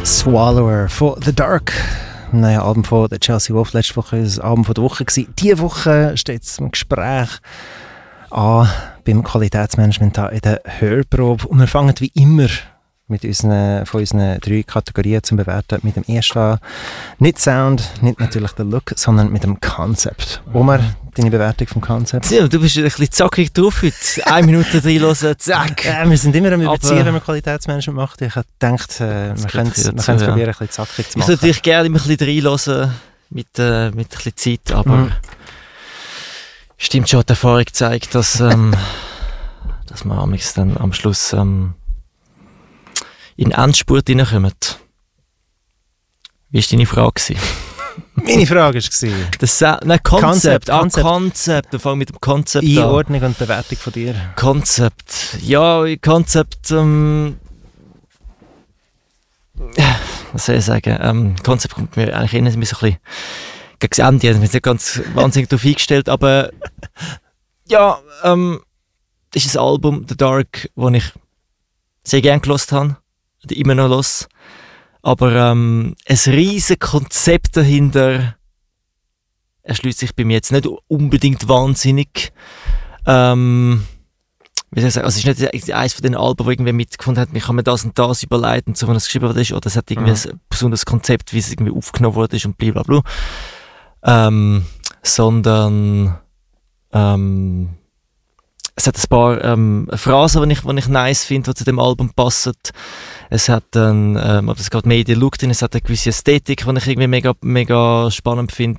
Swallower von The Dark. Ein neues Album von Chelsea Wolfe. Letzte Woche war das Album der Woche. Diese Woche steht es im Gespräch an beim Qualitätsmanagement in der Hörprobe. Und wir fangen wie immer mit von unseren 3 Kategorien zum Bewerten mit dem ersten an. Nicht Sound, nicht natürlich der Look, sondern mit dem Konzept. Omar, deine Bewertung vom Konzept? Ja, du bist ein bisschen zackig drauf heute. 1 Minute reinhören, zack. Wir sind immer am Überziehen, wenn man Qualitätsmanagement macht. Ich habe gedacht, wir können es probieren, ein bisschen zackig zu machen. Ich würde dich gerne immer ein bisschen reinhören mit ein bisschen Zeit, aber stimmt schon, die Erfahrung zeigt, dass man dann am Schluss in den Endspurt hineinkommt. Wie war deine Frage? Meine Frage war Konzept. Wir fangen mit dem Konzept an. Einordnung und Bewertung von dir. Konzept. Ja, Konzept... was soll ich sagen? Konzept kommt mir eigentlich ein bisschen gegen das Ende. Ich bin nicht ganz wahnsinnig darauf eingestellt, aber ja, ist ein Album, The Dark, das ich sehr gerne gehört habe. Immer noch los. Aber ein riesiges Konzept dahinter erschließt sich bei mir jetzt nicht unbedingt wahnsinnig. Wie soll ich sagen? Also es ist nicht eines von den Alben, wo irgendwie mitgefunden hat, ich kann mir das und das überleiten, so wenn es geschrieben wurde, oder es hat irgendwie ein besonderes Konzept, wie es irgendwie aufgenommen wurde und blablabla. Sondern es hat ein paar Phrasen, die ich nice finde, die zu dem Album passen. Es hat aber es geht mehr in den Look drin, es hat eine gewisse Ästhetik, die ich irgendwie mega, mega spannend finde.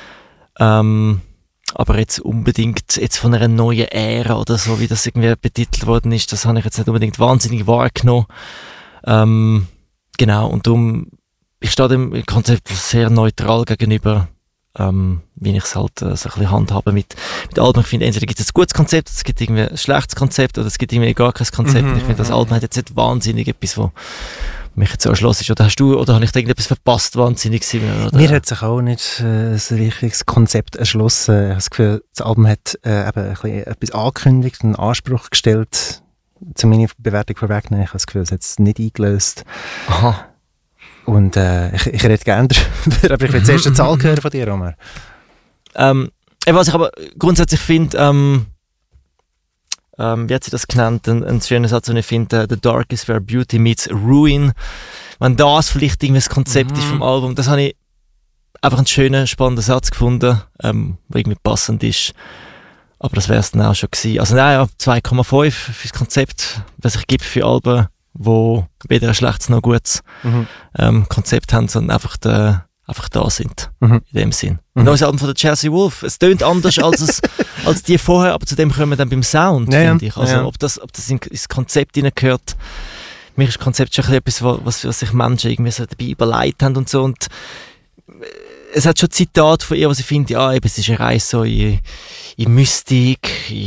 Aber jetzt unbedingt jetzt von einer neuen Ära oder so, wie das irgendwie betitelt worden ist, das habe ich jetzt nicht unbedingt wahnsinnig wahrgenommen. Genau, und darum, ich stehe dem Konzept sehr neutral gegenüber, wie ich es halt so ein bisschen handhabe mit Alben. Ich finde, entweder gibt es ein gutes Konzept, es gibt irgendwie ein schlechtes Konzept oder es gibt irgendwie gar kein Konzept. Ich finde, das Album hat jetzt nicht wahnsinnig etwas, was mich jetzt so erschlossen ist. Oder habe ich da irgendetwas verpasst, wahnsinnig gewesen? Mir hat sich auch nicht ein richtiges Konzept erschlossen. Ich habe das Gefühl, das Album hat eben ein bisschen etwas angekündigt, einen Anspruch gestellt. Zu meiner Bewertung vorwegnehmen. Ich habe das Gefühl, es hat es nicht eingelöst. Aha. Und ich rede gerne darüber, aber ich will zuerst eine Zahl hören von dir, Omar. Was ich aber grundsätzlich finde, wie hat sie das genannt, ein schöner Satz, den ich finde, «The dark is where beauty meets ruin». Wenn das vielleicht irgendwie das Konzept ist vom Album, das habe ich einfach einen schönen, spannenden Satz gefunden, der irgendwie passend ist. Aber das wäre es dann auch schon gewesen. Also nein, ja, 2,5 für das Konzept, was ich gebe für Alben, wo weder ein schlechtes noch gutes Konzept haben, sondern einfach da sind, in dem Sinn. Ein neues Album von der Chelsea Wolfe. Es tönt anders als die vorher, aber zu dem kommen wir dann beim Sound, finde ich. Also ob das ins Konzept hineingehört. Mir ist das Konzept schon etwas, was sich Menschen irgendwie so dabei überlegt haben und so. Und es hat schon Zitate von ihr, wo sie finde, eben, es ist eine Reise so in Mystik,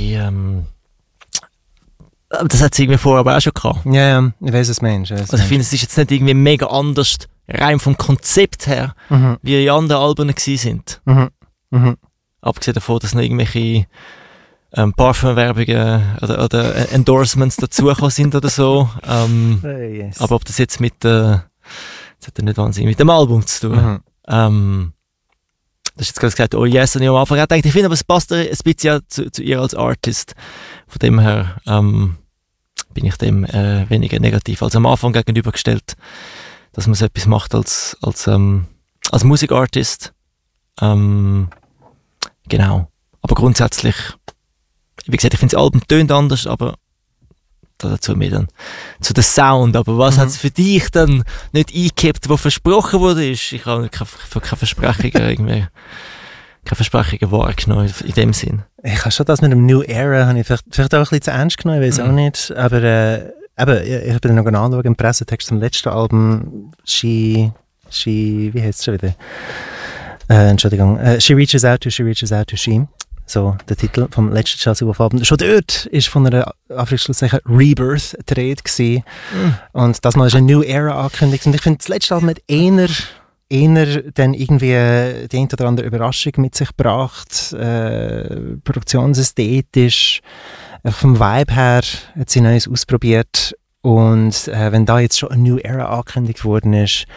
aber das hat sie irgendwie vorher aber auch schon gehabt. Ja, ich weiss, was du meinst. Also ich finde, es ist jetzt nicht irgendwie mega anders, rein vom Konzept her, wie die anderen Alben gewesen sind. Abgesehen davon, dass noch irgendwelche Parfumwerbungen oder Endorsements dazugekommen sind oder so. Yes. Aber ob das jetzt das hat ja nicht wahnsinnig mit dem Album zu tun. Das ist jetzt gerade gesagt, oh yes, und ich am Anfang gedacht, ich finde, aber es passt ein bisschen zu ihr als Artist. Von dem her bin ich dem weniger negativ als am Anfang gegenübergestellt, dass man so etwas macht als Musikartist. Genau. Aber grundsätzlich, wie gesagt, ich finde das Album tönt anders, aber dazu mehr dann zu der Sound. Aber was hat es für dich dann nicht eingehabt, was versprochen wurde? Ich habe keine Versprechungen wahrgenommen in dem Sinn. Ich habe schon das mit dem New Era, habe ich vielleicht auch ein bisschen zu ernst genommen, ich weiß auch nicht. Aber ich habe dann noch anschauen, im Pressetext zum letzten Album, wie heißt es schon wieder? Entschuldigung. She reaches out to she. So, der Titel vom letzten Chelsea Wolfe Album. Schon dort ist von einer Anführungszeichen Rebirth die Rede gewesen. Und das Mal ist eine New Era angekündigt. Und ich finde, das letzte Album hat eher dann irgendwie die ein oder andere Überraschung mit sich gebracht. Produktionsästhetisch, vom Vibe her hat sie Neues ausprobiert. Und wenn da jetzt schon eine New Era angekündigt worden ist,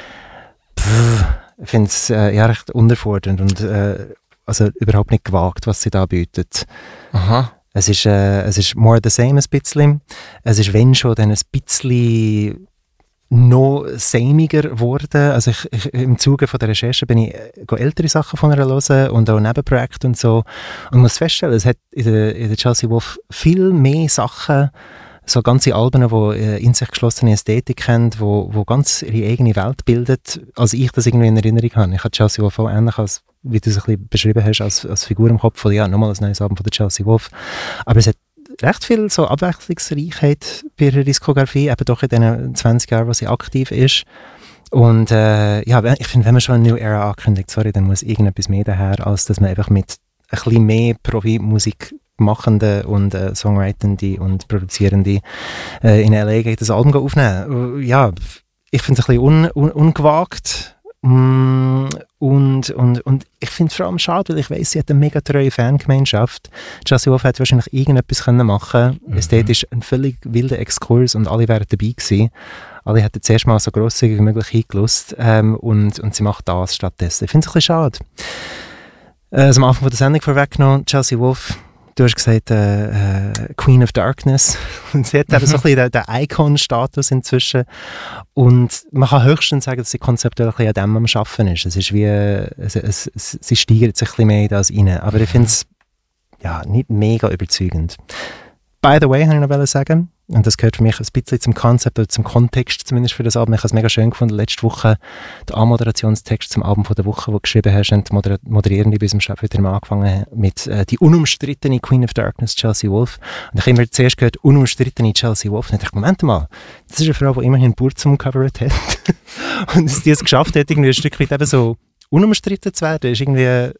ich finde es recht unterfordernd und also überhaupt nicht gewagt, was sie da bietet. Aha. Es ist more the same ein bisschen. Es ist, wenn schon, dann ein bisschen noch samiger geworden. Also ich im Zuge von der Recherche bin ich ältere Sachen von ihr hören und auch Nebenprojekte und so. Und muss feststellen, es hat in der Chelsea Wolfe viel mehr Sachen, so ganze Alben, die in sich geschlossene Ästhetik haben, wo ganz ihre eigene Welt bildet, als ich das irgendwie in Erinnerung habe. Ich habe Chelsea Wolfe auch ähnlich, als, wie du es ein bisschen beschrieben hast, als Figur im Kopf von, ja, nochmal ein neues Album von der Chelsea Wolfe. Aber es hat recht viel so Abwechslungsreichheit bei ihrer Diskografie, eben doch in den 20 Jahren, wo sie aktiv ist. Und ich finde, wenn man schon eine New Era ankündigt, dann muss irgendetwas mehr daher, als dass man einfach mit ein bisschen mehr Profi-Musik Machende und Songwritende und Produzierende in L.A. geht das Album aufnehmen. Ja, ich finde es ein bisschen ungewagt und ich finde es vor allem schade, weil ich weiss, sie hat eine mega treue Fangemeinschaft. Chelsea Wolfe hat wahrscheinlich irgendetwas machen können. Ästhetisch ein völlig wilder Exkurs und alle wären dabei gewesen. Alle hätten zuerst mal so grosszügig wie möglich hingelost und sie macht das stattdessen. Ich finde es ein bisschen schade. Am Anfang von der Sendung vorweggenommen, Chelsea Wolfe, du hast gesagt, Queen of Darkness. Und sie hat eben so ein bisschen den Icon-Status inzwischen. Und man kann höchstens sagen, dass sie konzeptuell ein bisschen an dem am Arbeiten ist. Es ist wie, sie steigert sich ein bisschen mehr in das rein. Aber ich finde es nicht mega überzeugend. By the way, habe ich noch sagen, und das gehört für mich ein bisschen zum Konzept oder zum Kontext zumindest für das Album. Ich habe es mega schön gefunden, letzte Woche den Anmoderationstext zum Album von der Woche, den du geschrieben hast, und die Moderierende bei unserem Chef wieder mal angefangen mit die unumstrittene Queen of Darkness, Chelsea Wolfe. Und ich habe immer zuerst gehört, unumstrittene Chelsea Wolfe. Und ich dachte, Moment mal, das ist eine Frau, die immerhin Burzum gecovert hat. Und dass die es geschafft hat, irgendwie ein Stück weit eben so unumstritten zu werden, ist irgendwie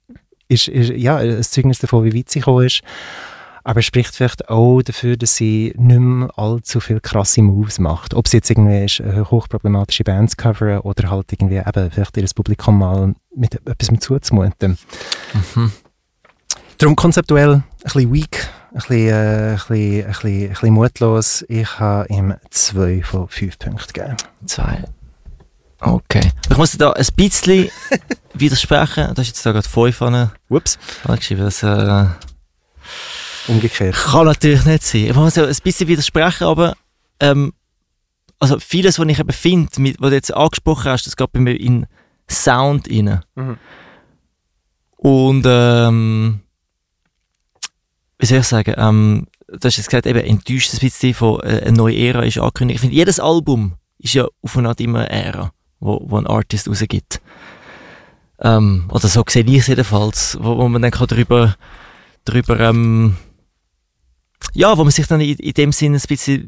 ein Zeugnis davon, wie weit sie gekommen ist. Aber es spricht vielleicht auch dafür, dass sie nicht mehr allzu viele krasse Moves macht. Ob sie jetzt irgendwie hochproblematische Bands covern oder halt irgendwie eben vielleicht ihr Publikum mal mit etwas zuzumuten. Darum konzeptuell ein bisschen weak, ein bisschen mutlos. Ich habe ihm 2 von 5 Punkten gegeben. 2. Okay. Ich muss dir da ein bisschen widersprechen. Du hast jetzt da gerade 5 angeschrieben. Das umgekehrt. Kann natürlich nicht sein. Ich muss ja ein bisschen widersprechen, aber also vieles, was ich eben finde, was du jetzt angesprochen hast, das geht bei mir in Sound rein. Und wie soll ich sagen, du hast jetzt gesagt, eben enttäuscht ein bisschen von einer neuen Ära ist angekündigt. Ich finde, jedes Album ist ja auf eine Art immer eine Ära, wo ein Artist rausgibt. Oder so sehe ich es jedenfalls, wo man dann drüber wo man sich dann in dem Sinne ein bisschen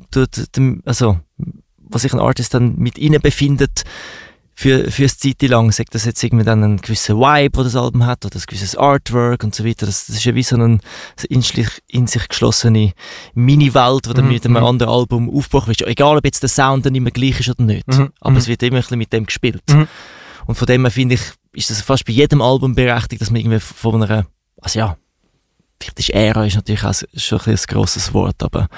wo sich ein Artist dann mit ihnen befindet für eine Zeit lang, sagt das jetzt irgendwie dann einen gewissen Vibe, wo das Album hat, oder ein gewisses Artwork und so weiter. Das ist ja wie so eine in sich geschlossene Mini-Welt, die dann mit einem anderen Album aufgebrochen wird. Egal, ob jetzt der Sound dann immer gleich ist oder nicht. Aber es wird immer ein bisschen mit dem gespielt. Und von dem her finde ich, ist das fast bei jedem Album berechtigt, dass man irgendwie von einer, vielleicht ist Ära ist natürlich auch schon ein grosses Wort, aber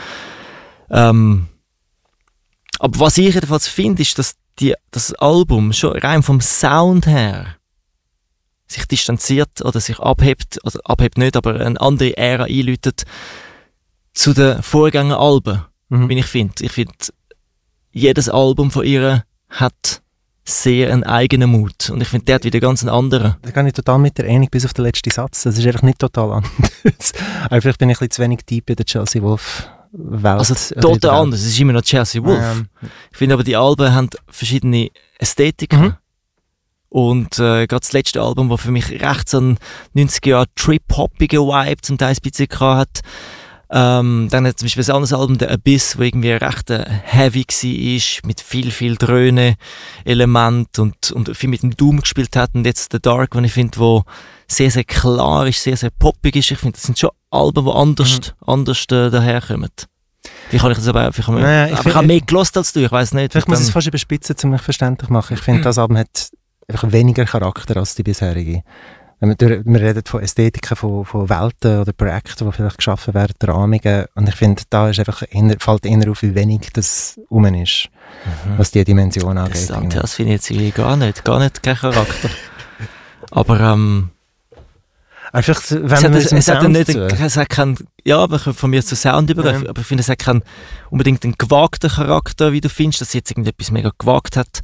was ich jedenfalls finde, ist, dass das Album schon rein vom Sound her sich distanziert oder sich abhebt nicht, aber eine andere Ära einläutet zu den Vorgängeralben, wie ich finde. Ich finde, jedes Album von ihr hat sehr einen eigenen Mut. Und ich finde, der hat wieder ganz einen anderen. Da kann ich total mit dir einig, bis auf den letzten Satz. Das ist einfach nicht total anders. Aber vielleicht bin ich ein bisschen zu wenig deep in der Chelsea Wolfe Welt. Also total anders. Es ist immer noch Chelsea Wolfe. Ich finde aber, die Alben haben verschiedene Ästhetiken. Und gerade das letzte Album, das für mich recht so einen 90er-Jahre Trip-hoppigen Vibe zum Teil ein bisschen hat. Dann hat zum Beispiel ein anderes Album, The Abyss, wo irgendwie recht heavy war, mit viel Dröhne-Element und viel mit dem Doom gespielt hat. Und jetzt The Dark, den ich finde, wo sehr, sehr klar ist, sehr, sehr poppig ist. Ich finde, das sind schon Alben, die anders daherkommen. Vielleicht habe ich das aber ich habe mehr gelost als du, ich weiss nicht. Vielleicht muss ich es fast überspitzen, um mich verständlich zu machen. Ich finde, das Album hat einfach weniger Charakter als die bisherige. Wir reden von Ästhetiken, von Welten oder Projekten, die vielleicht geschaffen werden, Rahmungen. Und ich finde, da ist einfach fällt eher auf, wie wenig das rum ist, was die Dimension angeht. Das finde ich jetzt irgendwie gar nicht kein Charakter. Aber einfach, wenn es hat keinen, ja, wir können von mir zu Sound übergehen, aber ich finde, es hat keinen unbedingt einen gewagten Charakter, wie du findest, dass es jetzt irgendetwas mega gewagt hat.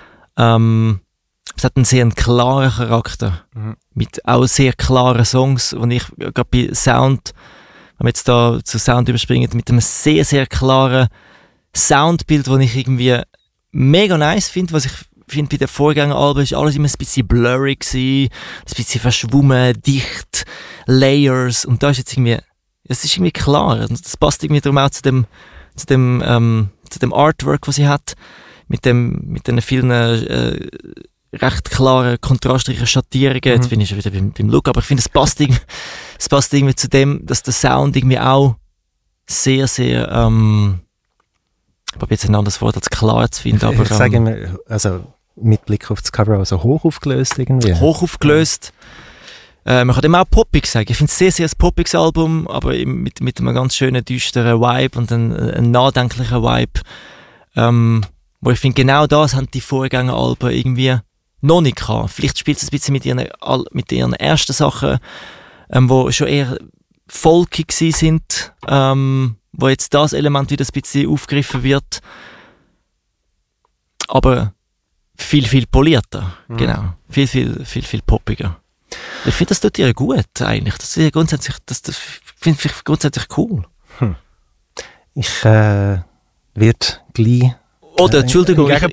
Es hat einen sehr klaren Charakter, mit auch sehr klaren Songs, und ich gerade bei Sound, wenn wir jetzt da zu Sound überspringen, mit einem sehr, sehr klaren Soundbild, das ich irgendwie mega nice finde, was ich finde, bei den Vorgängeralben ist alles immer ein bisschen blurry gewesen, ein bisschen verschwommen, dicht, Layers, und da ist jetzt irgendwie, es ist irgendwie klar, und das passt irgendwie darum auch zu dem Artwork, was sie hat, mit den vielen recht klaren, kontrastreichen Schattierungen. Jetzt bin ich schon wieder beim Look, aber ich finde, es passt irgendwie zu dem, dass der Sound irgendwie auch sehr, sehr, ich habe jetzt ein anderes Wort als klar zu finden, aber... Ich sage immer, also mit Blick auf das Cover, also hoch aufgelöst irgendwie. Hoch aufgelöst. Man kann dem auch poppig sagen. Ich finde es sehr, sehr ein poppiges Album, aber mit einem ganz schönen, düsteren Vibe und einem nachdenklichen Vibe. Wo ich finde, genau das haben die Vorgängeralben irgendwie noch nicht gehabt. Vielleicht spielt es ein bisschen mit ihren ersten Sachen, wo schon eher folkig sind, wo jetzt das Element wieder ein bisschen aufgegriffen wird. Aber viel, viel polierter. Genau. Viel, viel, viel, viel poppiger. Ich finde, das tut ihr gut, eigentlich. Das finde ich grundsätzlich cool. Ich werde gleich... Oder, Entschuldigung, ich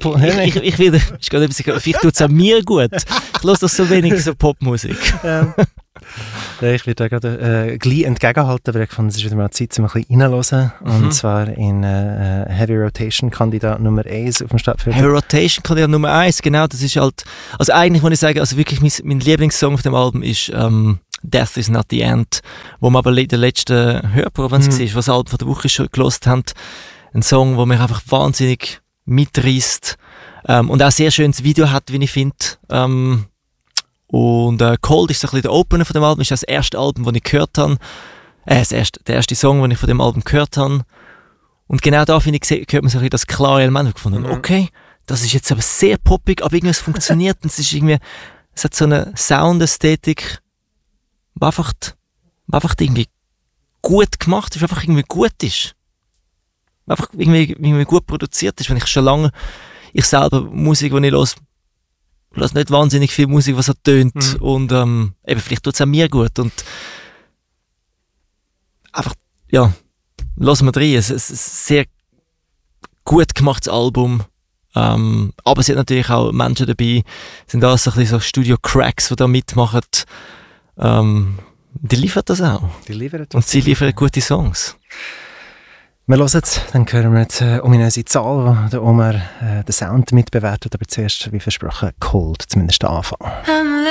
tut es an mir gut. Ich höre doch so wenig so Popmusik. Ich werde da gerade gleich entgegenhalten, aber ich fand, es ist wieder mal Zeit, um ein bisschen reinzuhören. Und zwar in Heavy Rotation Kandidat Nummer 1 auf dem Stadtfilm. Heavy Rotation Kandidat Nummer 1, genau, das ist halt, also eigentlich muss ich sagen, also wirklich mein Lieblingssong auf dem Album ist Death is not the End, wo wir aber in der letzten Hörprobe, wenn es war, was das Album von der Woche schon gehört haben, ein Song, der mich einfach wahnsinnig mitreißt und auch sehr schönes Video hat, wie ich finde. Und Cold ist so ein bisschen der Opener von dem Album, ist das erste Album, das ich gehört habe. Der erste Song, den ich von dem Album gehört habe. Und genau da, finde ich, hört man so ein bisschen das klare Element gefunden. Okay, das ist jetzt aber sehr poppig, aber irgendwas funktioniert. Und es hat so eine Soundästhetik, die einfach irgendwie gut gemacht ist, einfach irgendwie gut ist. Einfach irgendwie gut produziert ist, wenn ich schon lange, ich selber Musik, die ich höre nicht wahnsinnig viel Musik, was tönt und eben vielleicht tut es auch mir gut und einfach, ja, hören wir rein, es ist ein sehr gut gemachtes Album, aber es sind natürlich auch Menschen dabei, sind da so ein bisschen so Studio-Cracks, die da mitmachen, die liefern das auch. Und sie liefern gute Songs. Wir hören jetzt, dann hören wir jetzt ominöse Zahl, wo der Omar den Sound mitbewertet, aber zuerst, wie versprochen, Cold, zumindest der Anfang.